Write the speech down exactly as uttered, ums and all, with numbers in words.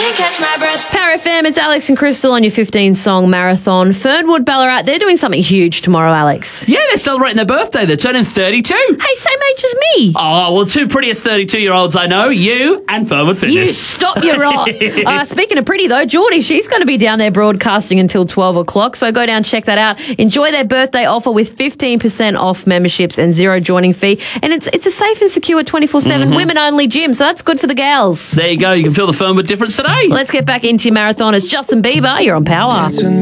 can't catch my breath. Power F M, it's Alex and Crystal on your fifteen-song marathon. Fernwood Ballarat, they're doing something huge tomorrow, Alex. Yeah, they're celebrating their birthday. They're turning thirty-two. Hey, same age as me. Oh, well, two prettiest thirty-two-year-olds I know, you and Fernwood Fitness. You stop, you're right. uh, speaking of pretty, though, Geordie, she's going to be down there broadcasting until twelve o'clock, so go down, check that out. Enjoy their birthday offer with fifteen percent off memberships and zero joining fee. And it's it's a safe and secure twenty-four seven Mhm. women-only gym, so that's good for the gals. There you go. You can feel the Fernwood difference today. Let's get back into your marathon. It's Justin Bieber. You're on Power.